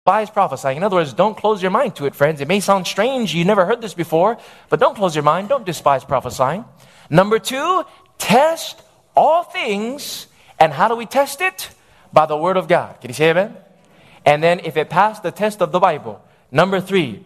despise prophesying. In other words, don't close your mind to it, friends. It may sound strange. You never heard this before, but don't close your mind. Don't despise prophesying. Number 2, test all things. And how do we test it? By the Word of God. Can you say amen? And then if it passed the test of the Bible. Number 3,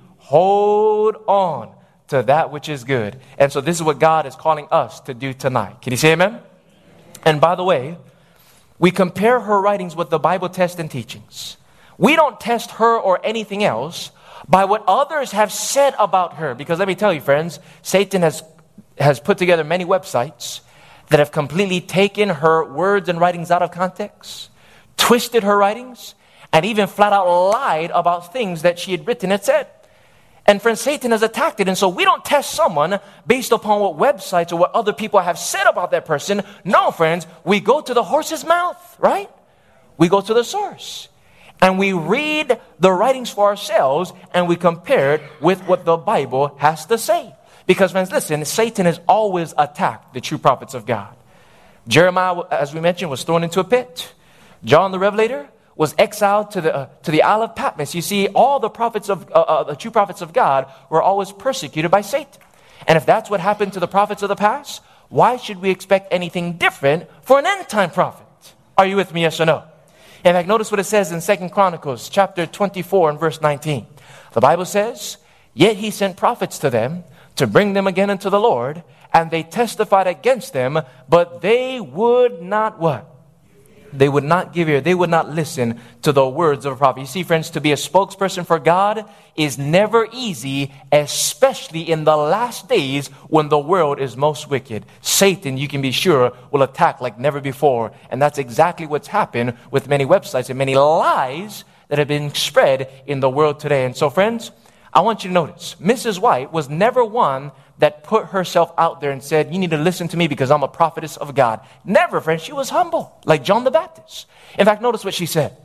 hold on to that which is good. And so this is what God is calling us to do tonight. Can you say amen? And by the way, we compare her writings with the Bible tests and teachings. We don't test her or anything else by what others have said about her. Because let me tell you, friends, Satan has put together many websites that have completely taken her words and writings out of context, twisted her writings, and even flat out lied about things that she had written and said. And friends, Satan has attacked it. And so we don't test someone based upon what websites or what other people have said about that person. No, friends, we go to the horse's mouth, right? We go to the source. And we read the writings for ourselves and we compare it with what the Bible has to say. Because friends, listen, Satan has always attacked the true prophets of God. Jeremiah, as we mentioned, was thrown into a pit. John the Revelator was exiled to the Isle of Patmos. You see, all the prophets of the true prophets of God were always persecuted by Satan. And if that's what happened to the prophets of the past, why should we expect anything different for an end-time prophet? Are you with me, yes or no? In fact, notice what it says in 2 Chronicles chapter 24 and verse 19. The Bible says, "Yet he sent prophets to them to bring them again unto the Lord, and they testified against them, but they would not" what? They would not give ear. They would not listen to the words of a prophet. You see, friends, to be a spokesperson for God is never easy, especially in the last days when the world is most wicked. Satan, you can be sure, will attack like never before. And that's exactly what's happened with many websites and many lies that have been spread in the world today. And so, friends, I want you to notice, Mrs. White was never one that put herself out there and said, "You need to listen to me because I'm a prophetess of God." Never, friends. She was humble, like John the Baptist. In fact, notice what she said.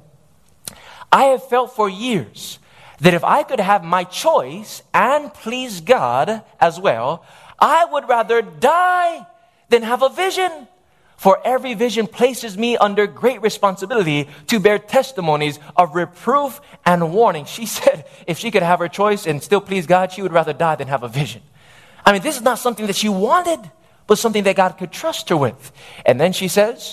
"I have felt for years that if I could have my choice and please God as well, I would rather die than have a vision. For every vision places me under great responsibility to bear testimonies of reproof and warning." She said if she could have her choice and still please God, she would rather die than have a vision. I mean, this is not something that she wanted, but something that God could trust her with. And then she says,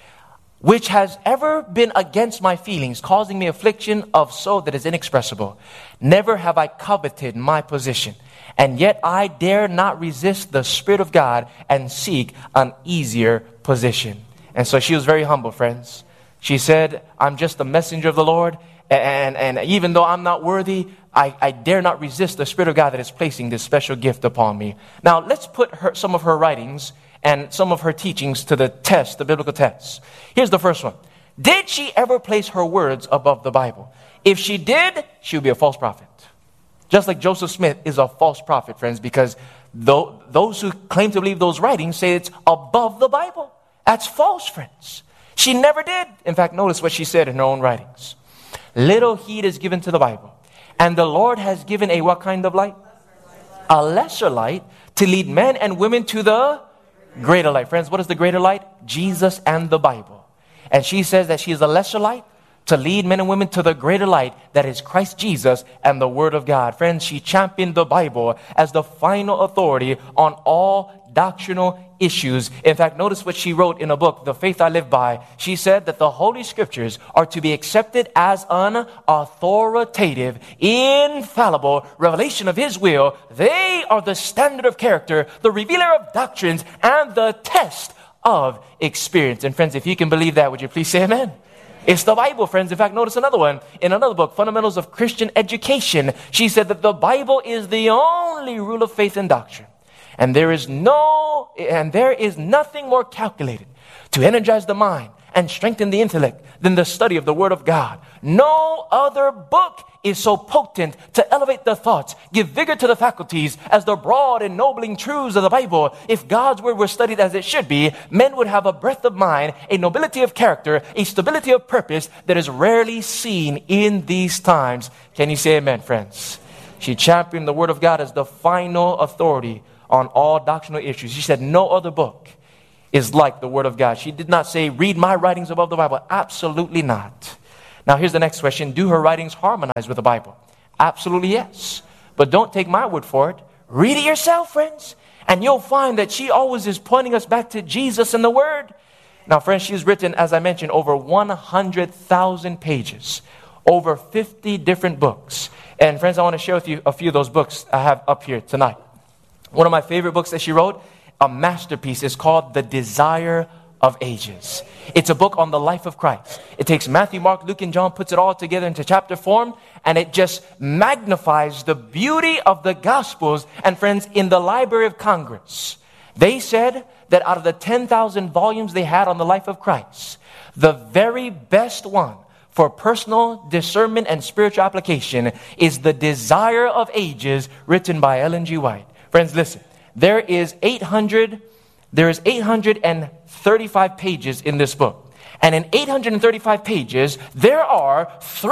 "Which has ever been against my feelings, causing me affliction of soul that is inexpressible. Never have I coveted my position, and yet I dare not resist the Spirit of God and seek an easier position." And so she was very humble, friends. She said, "I'm just a messenger of the Lord, and even though I'm not worthy, I dare not resist the Spirit of God that is placing this special gift upon me." Now, let's put some of her writings and some of her teachings to the test, the biblical test. Here's the first one. Did she ever place her words above the Bible? If she did, she would be a false prophet. Just like Joseph Smith is a false prophet, friends, because those who claim to believe those writings say it's above the Bible. That's false, friends. She never did. In fact, notice what she said in her own writings. "Little heed is given to the Bible, and the Lord has given a what kind of light? A lesser light to lead men and women to the greater light." Friends, what is the greater light? Jesus and the Bible. And she says that she is a lesser light to lead men and women to the greater light that is Christ Jesus and the Word of God. Friends, she championed the Bible as the final authority on all doctrinal issues. In fact, notice what she wrote in a book, The Faith I Live By. She said that the Holy Scriptures are to be accepted as an authoritative, infallible revelation of His will. They are the standard of character, the revealer of doctrines, and the test of experience. And friends, if you can believe that, would you please say amen? It's the Bible, friends. In fact, notice another one. In another book, Fundamentals of Christian Education, she said that the Bible is the only rule of faith and doctrine. And there is nothing more calculated to energize the mind and strengthen the intellect than the study of the Word of God. No other book is so potent to elevate the thoughts, give vigor to the faculties as the broad ennobling truths of the Bible. If God's Word were studied as it should be, men would have a breadth of mind, a nobility of character, a stability of purpose that is rarely seen in these times. Can you say amen, friends? She championed the Word of God as the final authority on all doctrinal issues. She said no other book is like the Word of God. She did not say, read my writings above the Bible. Absolutely not. Now here's the next question. Do her writings harmonize with the Bible? Absolutely yes. But don't take my word for it. Read it yourself, friends. And you'll find that she always is pointing us back to Jesus and the Word. Now, friends, she's written, as I mentioned, over 100,000 pages, over 50 different books. And friends, I want to share with you a few of those books I have up here tonight. One of my favorite books that she wrote, a masterpiece, is called The Desire of Ages. It's a book on the life of Christ. It takes Matthew, Mark, Luke, and John, puts it all together into chapter form, and it just magnifies the beauty of the Gospels. And friends, in the Library of Congress, they said that out of the 10,000 volumes they had on the life of Christ, the very best one for personal discernment and spiritual application is The Desire of Ages, written by Ellen G. White. Friends, listen, there is 835 pages in this book. And in 835 pages, there are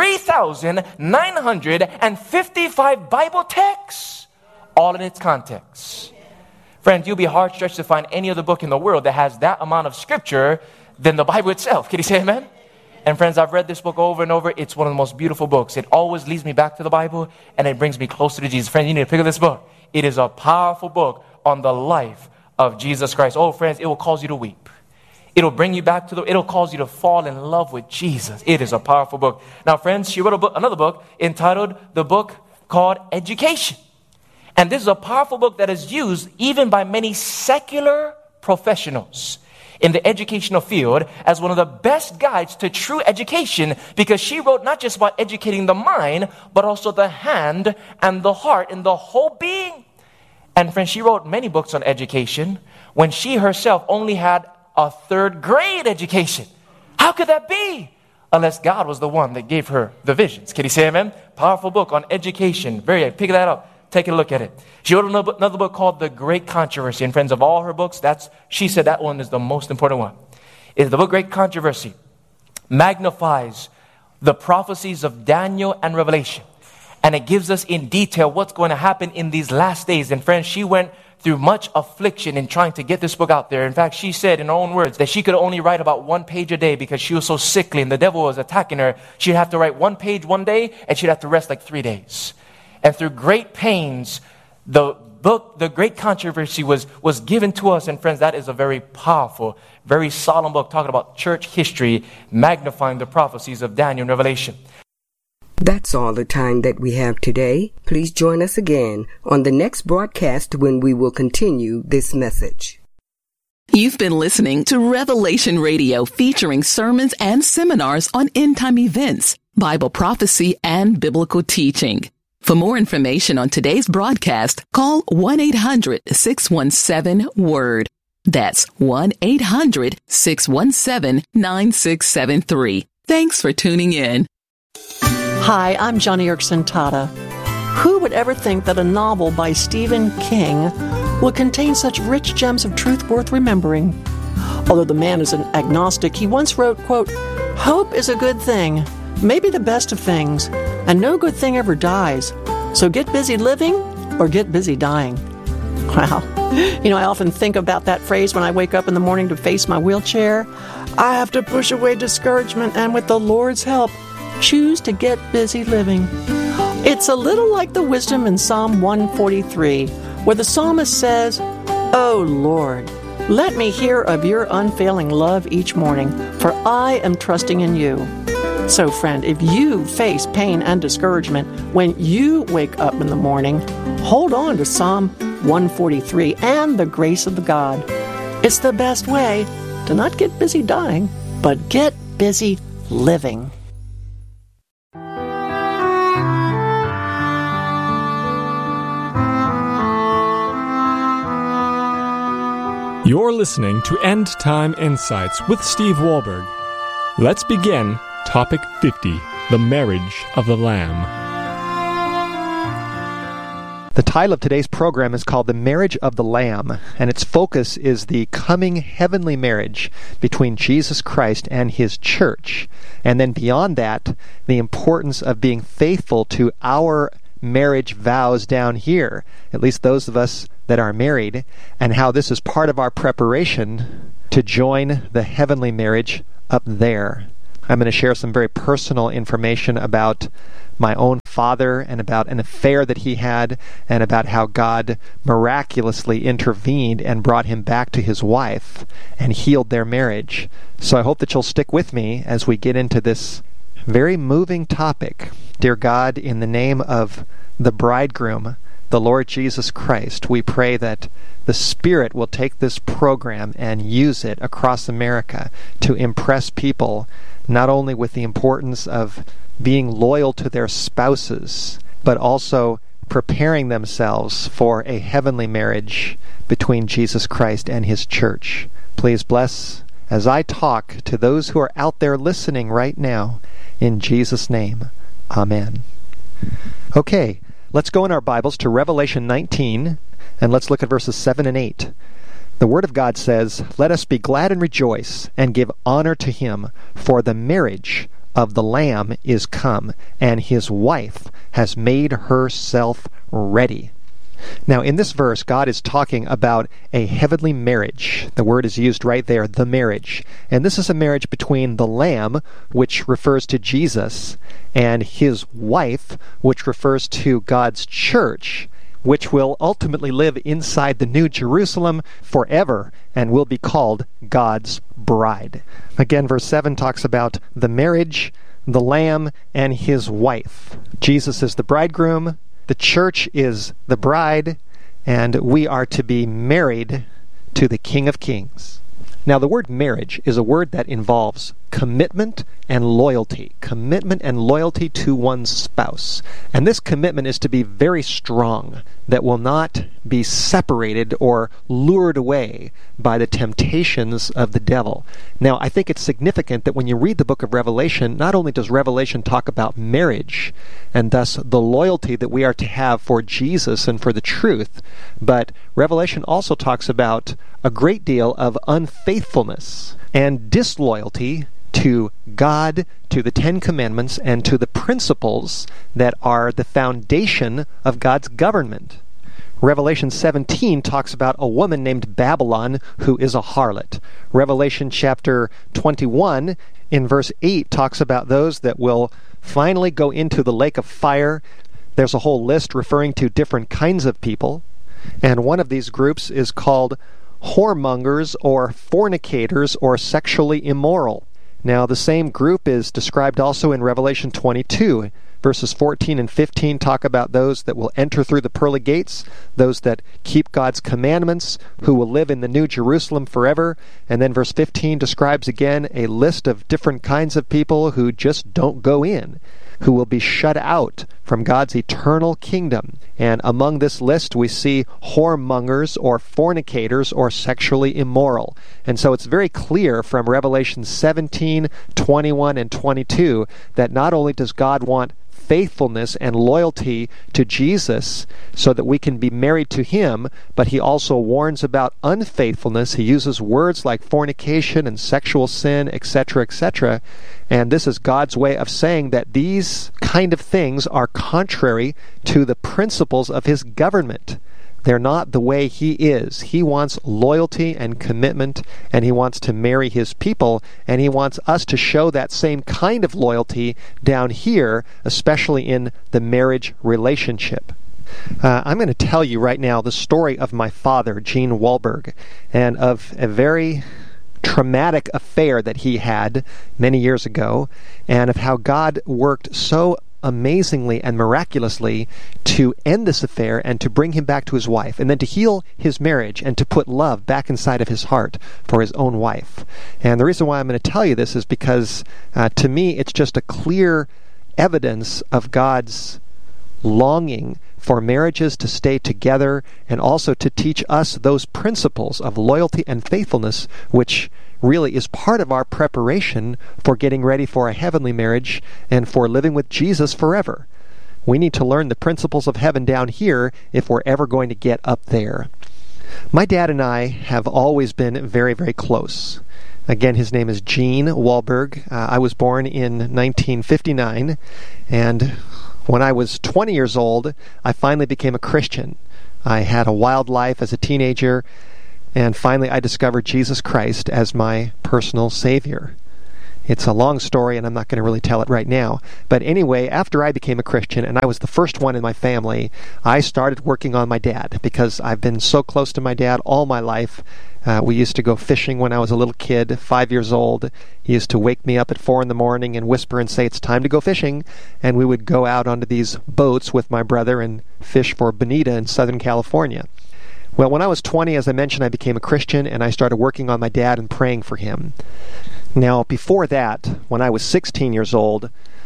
3,955 Bible texts, all in its context. Friends, you'll be hard-stretched to find any other book in the world that has that amount of scripture than the Bible itself. Can you say amen? And friends, I've read this book over and over. It's one of the most beautiful books. It always leads me back to the Bible, and it brings me closer to Jesus. Friends, you need to pick up this book. It is a powerful book on the life of Jesus Christ. Oh, friends, it will cause you to weep. It'll bring you back to it'll cause you to fall in love with Jesus. It is a powerful book. Now, friends, she wrote another book entitled, the book called Education. And this is a powerful book that is used even by many secular professionals in the educational field as one of the best guides to true education, because she wrote not just about educating the mind, but also the hand and the heart and the whole being. And friends, she wrote many books on education when she herself only had a third grade education. How could that be? Unless God was the one that gave her the visions. Can you say amen? Powerful book on education. Pick that up. Take a look at it. She wrote another book called The Great Controversy. And friends, of all her books, she said that one is the most important one. The book Great Controversy magnifies the prophecies of Daniel and Revelation. And it gives us in detail what's going to happen in these last days. And friends, she went through much affliction in trying to get this book out there. In fact, she said in her own words that she could only write about 1 page a day because she was so sickly and the devil was attacking her. She'd have to write 1 page one day and she'd have to rest like 3 days. And through great pains, the book, The Great Controversy, was given to us. And friends, that is a very powerful, very solemn book talking about church history, magnifying the prophecies of Daniel and Revelation. That's all the time that we have today. Please join us again on the next broadcast when we will continue this message. You've been listening to Revelation Radio, featuring sermons and seminars on end-time events, Bible prophecy, and biblical teaching. For more information on today's broadcast, call 1-800-617-WORD. That's 1-800-617-9673. Thanks for tuning in. Hi, I'm Johnny Erickson Tata. Who would ever think that a novel by Stephen King will contain such rich gems of truth worth remembering? Although the man is an agnostic, he once wrote, quote, "Hope is a good thing, maybe the best of things, and no good thing ever dies. So get busy living or get busy dying." Wow. I often think about that phrase when I wake up in the morning to face my wheelchair. I have to push away discouragement and with the Lord's help, choose to get busy living. It's a little like the wisdom in Psalm 143, where the psalmist says, "Oh Lord, let me hear of your unfailing love each morning, for I am trusting in you." So friend, if you face pain and discouragement when you wake up in the morning, hold on to Psalm 143 and the grace of the God. It's the best way to not get busy dying, but get busy living. You're listening to End Time Insights with Steve Wahlberg. Let's begin Topic 50, the Marriage of the Lamb. The title of today's program is called The Marriage of the Lamb, and its focus is the coming heavenly marriage between Jesus Christ and His church. And then beyond that, the importance of being faithful to our marriage vows down here, at least those of us that are married, and how this is part of our preparation to join the heavenly marriage up there. I'm going to share some very personal information about my own father and about an affair that he had and about how God miraculously intervened and brought him back to his wife and healed their marriage. So I hope that you'll stick with me as we get into this very moving topic. Dear God, in the name of the bridegroom, the Lord Jesus Christ, we pray that the Spirit will take this program and use it across America to impress people not only with the importance of being loyal to their spouses, but also preparing themselves for a heavenly marriage between Jesus Christ and His church. Please bless as I talk to those who are out there listening right now. In Jesus' name, amen. Okay, let's go in our Bibles to Revelation 19, and let's look at verses 7 and 8. The Word of God says, "Let us be glad and rejoice, and give honor to Him, for the marriage of the Lamb is come, and His wife has made herself ready." Now, in this verse, God is talking about a heavenly marriage. The word is used right there, the marriage. And this is a marriage between the Lamb, which refers to Jesus, and His wife, which refers to God's church, which will ultimately live inside the New Jerusalem forever and will be called God's bride. Again, verse 7 talks about the marriage, the Lamb, and His wife. Jesus is the bridegroom, the church is the bride, and we are to be married to the King of Kings. Now, the word marriage is a word that involves commitment and loyalty. Commitment and loyalty to one's spouse. And this commitment is to be very strong, that will not be separated or lured away by the temptations of the devil. Now, I think it's significant that when you read the book of Revelation, not only does Revelation talk about marriage, and thus the loyalty that we are to have for Jesus and for the truth, but Revelation also talks about a great deal of unfaithfulness and disloyalty to God, to the Ten Commandments, and to the principles that are the foundation of God's government. Revelation 17 talks about a woman named Babylon who is a harlot. Revelation chapter 21 in verse 8 talks about those that will finally go into the lake of fire. There's a whole list referring to different kinds of people, and one of these groups is called whoremongers or fornicators or sexually immoral. Now, the same group is described also in Revelation 22. Verses 14 and 15 talk about those that will enter through the pearly gates, those that keep God's commandments, who will live in the New Jerusalem forever. And then verse 15 describes again a list of different kinds of people who just don't go in, who will be shut out from God's eternal kingdom. And among this list we see whoremongers or fornicators or sexually immoral. And so it's very clear from Revelation 17, 21, and 22 that not only does God want faithfulness and loyalty to Jesus so that we can be married to Him, but He also warns about unfaithfulness. He uses words like fornication and sexual sin, etc., etc. And this is God's way of saying that these kind of things are contrary to the principles of His government. They're not the way He is. He wants loyalty and commitment, and He wants to marry His people, and He wants us to show that same kind of loyalty down here, especially in the marriage relationship. I'm going to tell you right now the story of my father, Gene Wahlberg, and of a very traumatic affair that he had many years ago, and of how God worked so amazingly and miraculously to end this affair and to bring him back to his wife, and then to heal his marriage and to put love back inside of his heart for his own wife. And the reason why I'm going to tell you this is because to me it's just a clear evidence of God's longing for marriages to stay together, and also to teach us those principles of loyalty and faithfulness, which really is part of our preparation for getting ready for a heavenly marriage and for living with Jesus forever. We need to learn the principles of heaven down here if we're ever going to get up there. My dad and I have always been very, very close. Again, his name is Gene Wahlberg. I was born in 1959, and when I was 20 years old, I finally became a Christian. I had a wild life as a teenager, and finally I discovered Jesus Christ as my personal Savior. It's a long story, and I'm not going to really tell it right now. But anyway, after I became a Christian, and I was the first one in my family, I started working on my dad, because I've been so close to my dad all my life. We used to go fishing when I was a little kid, 5 years old. He used to wake me up at 4 in the morning and whisper and say, "It's time to go fishing." And we would go out onto these boats with my brother and fish for bonita in Southern California. Well, when I was 20, as I mentioned, I became a Christian, and I started working on my dad and praying for him. Now, before that, when I was 16 years old,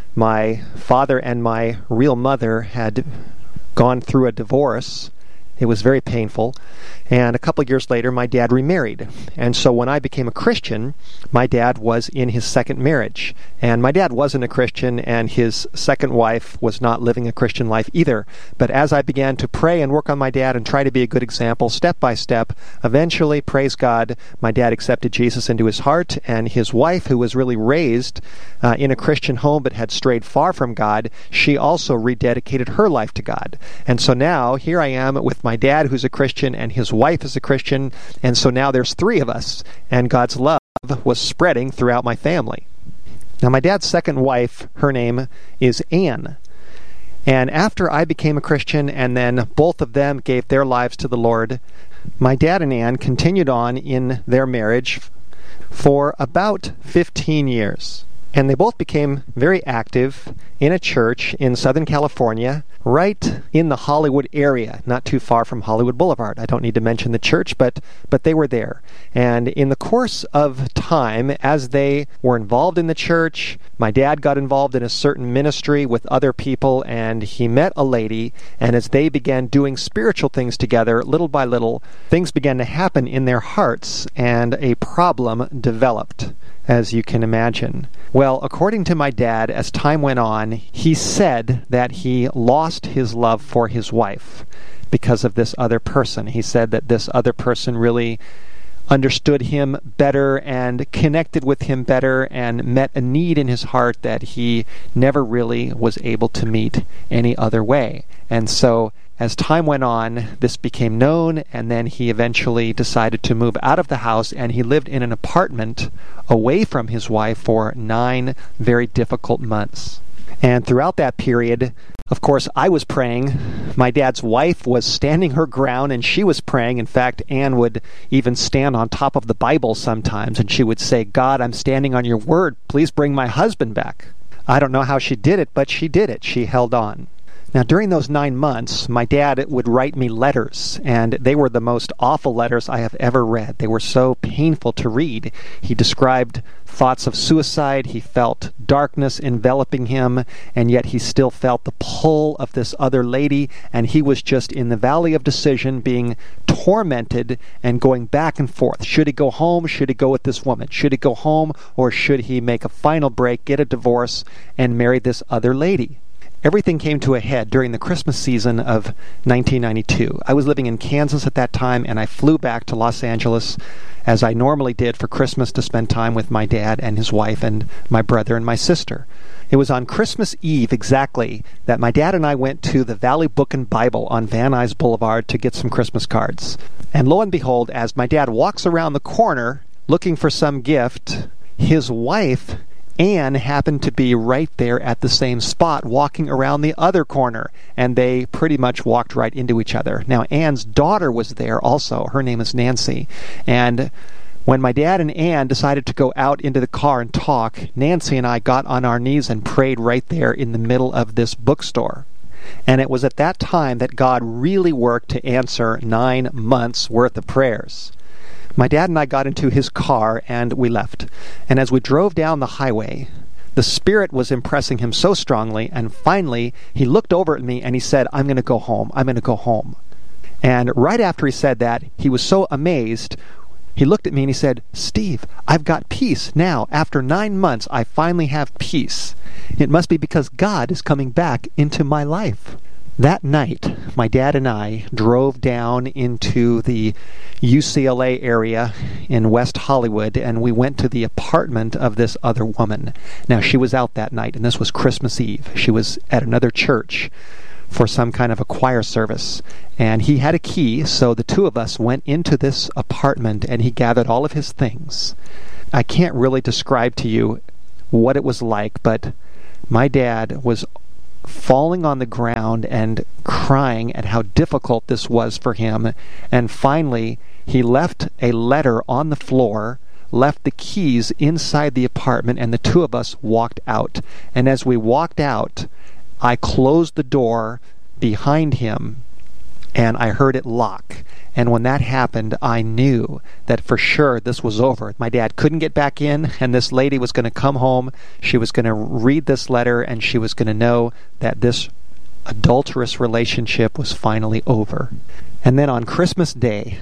my father and my real mother had gone through a divorce. It was very painful. And a couple of years later, my dad remarried. And so when I became a Christian, my dad was in his second marriage. And my dad wasn't a Christian, and his second wife was not living a Christian life either. But as I began to pray and work on my dad and try to be a good example, step by step, eventually, praise God, my dad accepted Jesus into his heart, and his wife, who was really raised in a Christian home but had strayed far from God, she also rededicated her life to God. And so now, here I am with my dad, who's a Christian, and his wife is a Christian, and so now there's 3 of us, and God's love was spreading throughout my family. Now, my dad's second wife, her name is Anne. And after I became a Christian, and then both of them gave their lives to the Lord, my dad and Anne continued on in their marriage for about 15 years. And they both became very active in a church in Southern California, right in the Hollywood area, not too far from Hollywood Boulevard. I don't need to mention the church, but they were there. And in the course of time, as they were involved in the church, my dad got involved in a certain ministry with other people, and he met a lady, and as they began doing spiritual things together, little by little, things began to happen in their hearts, and a problem developed, as you can imagine. Well, according to my dad, as time went on, he said that he lost his love for his wife because of this other person. He said that this other person really understood him better and connected with him better and met a need in his heart that he never really was able to meet any other way. And so as time went on, this became known, and then he eventually decided to move out of the house, and he lived in an apartment away from his wife for 9 very difficult months. And throughout that period, of course, I was praying. My dad's wife was standing her ground, and she was praying. In fact, Anne would even stand on top of the Bible sometimes, and she would say, "God, I'm standing on your word. Please bring my husband back." I don't know how she did it, but she did it. She held on. Now, during those 9 months, my dad would write me letters, and they were the most awful letters I have ever read. They were so painful to read. He described thoughts of suicide. He felt darkness enveloping him, and yet he still felt the pull of this other lady, and he was just in the valley of decision, being tormented and going back and forth. Should he go home? Should he go with this woman? Should he go home, or should he make a final break, get a divorce, and marry this other lady? Everything came to a head during the Christmas season of 1992. I was living in Kansas at that time, and I flew back to Los Angeles, as I normally did for Christmas, to spend time with my dad and his wife and my brother and my sister. It was on Christmas Eve exactly that my dad and I went to the Valley Book and Bible on Van Nuys Boulevard to get some Christmas cards. And lo and behold, as my dad walks around the corner looking for some gift, his wife Anne happened to be right there at the same spot, walking around the other corner, and they pretty much walked right into each other. Now, Anne's daughter was there also. Her name is Nancy. And when my dad and Anne decided to go out into the car and talk, Nancy and I got on our knees and prayed right there in the middle of this bookstore. And it was at that time that God really worked to answer 9 months' worth of prayers. My dad and I got into his car, and we left. And as we drove down the highway, the Spirit was impressing him so strongly, and finally, he looked over at me and he said, "I'm going to go home. I'm going to go home." And right after he said that, he was so amazed, he looked at me and he said, "Steve, I've got peace now. After 9 months, I finally have peace. It must be because God is coming back into my life." That night, my dad and I drove down into the UCLA area in West Hollywood, and we went to the apartment of this other woman. Now, she was out that night, and this was Christmas Eve. She was at another church for some kind of a choir service, and he had a key, so the 2 of us went into this apartment, and he gathered all of his things. I can't really describe to you what it was like, but my dad was falling on the ground and crying at how difficult this was for him. And finally, he left a letter on the floor, left the keys inside the apartment, and the two of us walked out. And as we walked out, I closed the door behind him, and I heard it lock. And when that happened, I knew that for sure this was over. My dad couldn't get back in, and this lady was going to come home. She was going to read this letter, and she was going to know that this adulterous relationship was finally over. And then on Christmas Day,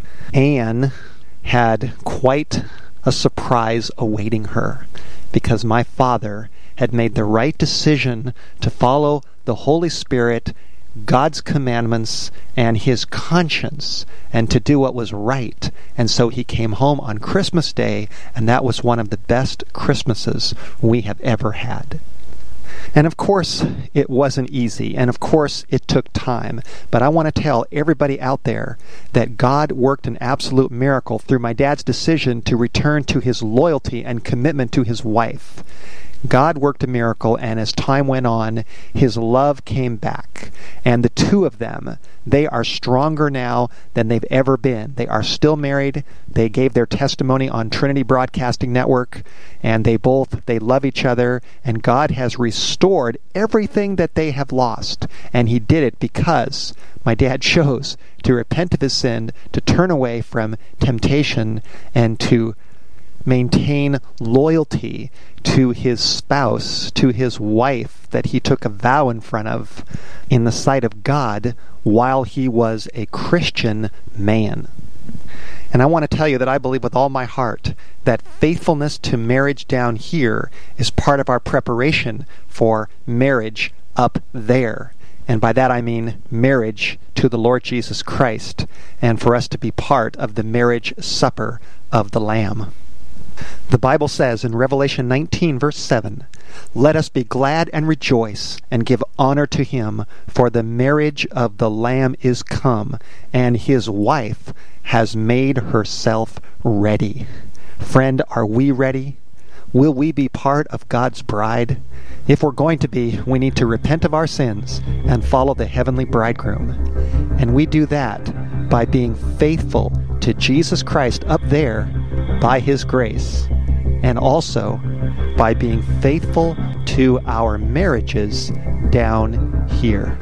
Anne had quite a surprise awaiting her, because my father had made the right decision to follow the Holy Spirit, God's commandments, and his conscience, and to do what was right. And so he came home on Christmas Day, and that was one of the best Christmases we have ever had. And of course, it wasn't easy, and of course, it took time. But I want to tell everybody out there that God worked an absolute miracle through my dad's decision to return to his loyalty and commitment to his wife. God worked a miracle, and as time went on, his love came back. And the two of them, they are stronger now than they've ever been. They are still married. They gave their testimony on Trinity Broadcasting Network, and they love each other, and God has restored everything that they have lost. And he did it because my dad chose to repent of his sin, to turn away from temptation, and to maintain loyalty to his spouse, to his wife that he took a vow in front of in the sight of God while he was a Christian man. And I want to tell you that I believe with all my heart that faithfulness to marriage down here is part of our preparation for marriage up there. And by that I mean marriage to the Lord Jesus Christ, and for us to be part of the marriage supper of the Lamb. The Bible says in Revelation 19, verse 7, "Let us be glad and rejoice and give honor to him, for the marriage of the Lamb is come, and his wife has made herself ready." Friend, are we ready? Will we be part of God's bride? If we're going to be, we need to repent of our sins and follow the heavenly bridegroom. And we do that by being faithful to Jesus Christ up there by his grace, and also by being faithful to our marriages down here.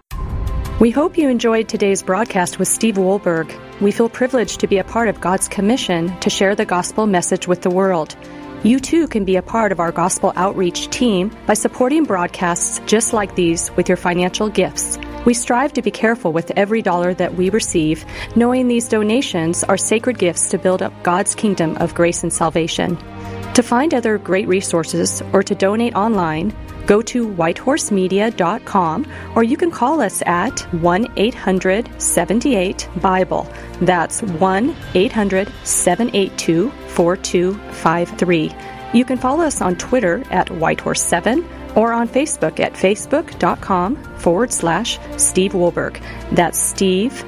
We hope you enjoyed today's broadcast with Steve Wohlberg. We feel privileged to be a part of God's commission to share the gospel message with the world. You too can be a part of our gospel outreach team by supporting broadcasts just like these with your financial gifts. We strive to be careful with every dollar that we receive, knowing these donations are sacred gifts to build up God's kingdom of grace and salvation. To find other great resources or to donate online, go to whitehorsemedia.com, or you can call us at 1-800-78-BIBLE. That's 1-800-782-4253. You can follow us on Twitter at Whitehorse7 or on Facebook at facebook.com/Steve Wohlberg. That's Steve,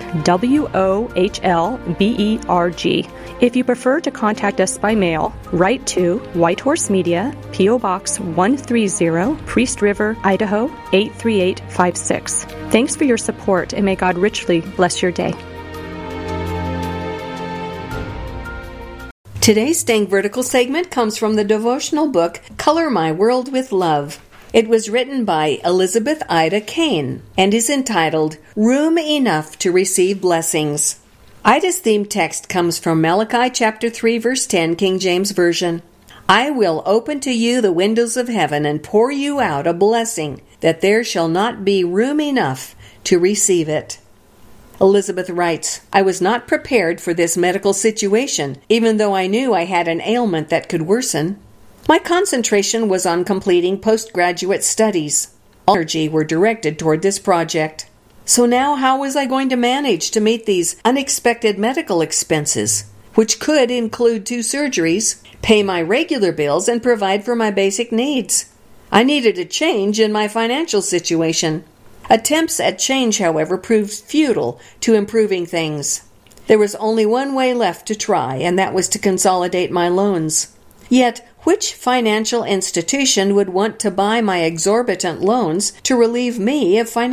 Wohlberg. If you prefer to contact us by mail, write to White Horse Media, P.O. Box 130, Priest River, Idaho 83856. Thanks for your support, and may God richly bless your day. Today's Staying Vertical segment comes from the devotional book, Color My World with Love. It was written by Elizabeth Ida Kane and is entitled, Room Enough to Receive Blessings. Ida's theme text comes from Malachi chapter 3, verse 10, King James Version. I will open to you the windows of heaven and pour you out a blessing, that there shall not be room enough to receive it. Elizabeth writes, I was not prepared for this medical situation, even though I knew I had an ailment that could worsen. My concentration was on completing postgraduate studies. All energy were directed toward this project. So now how was I going to manage to meet these unexpected medical expenses, which could include 2 surgeries, pay my regular bills, and provide for my basic needs? I needed a change in my financial situation. Attempts at change, however, proved futile to improving things. There was only one way left to try, and that was to consolidate my loans. Yet, Which financial institution would want to buy my exorbitant loans to relieve me of financial